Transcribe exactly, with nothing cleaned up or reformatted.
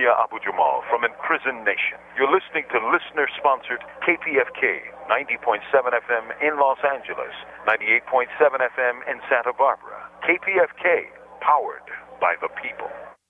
Mia Abu-Jamal from Imprisoned Nation. You're listening to listener-sponsored K P F K ninety point seven F M in Los Angeles, ninety-eight point seven F M in Santa Barbara. K P F K, powered by the people.